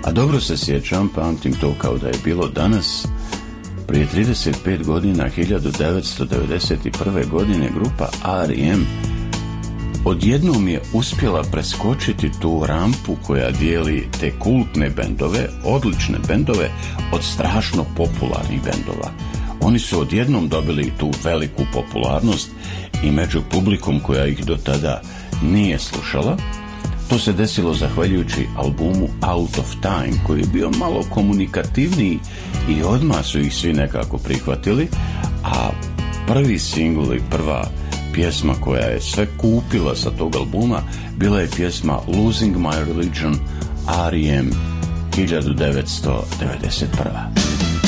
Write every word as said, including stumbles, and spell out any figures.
A dobro se sjećam, pamtim to kao da je bilo danas. Prije trideset pet godina, hiljadu devetsto devedeset prve. godine, grupa R E M odjednom je uspjela preskočiti tu rampu koja dijeli te kultne bendove, odlične bendove, od strašno popularnih bendova. Oni su odjednom dobili tu veliku popularnost i među publikom koja ih do tada nije slušala. To se desilo zahvaljujući albumu Out of Time, koji je bio malo komunikativniji i odmah su ih svi nekako prihvatili, a prvi singl i prva pjesma koja je sve kupila sa tog albuma bila je pjesma Losing My Religion R E M hiljadu devetsto devedeset prve.